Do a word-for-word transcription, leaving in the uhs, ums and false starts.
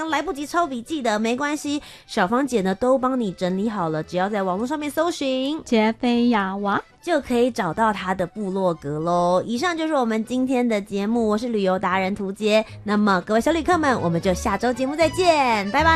常来不及抄笔记的，没关系，小芳姐呢都帮你整理好了，只要在网络上面搜寻杰菲亚娃， 就可以找到她的部落格咯。以上就是我们今天的节目，我是旅游达人涂杰。那么各位小旅客们，我们就下周节目再见，拜拜。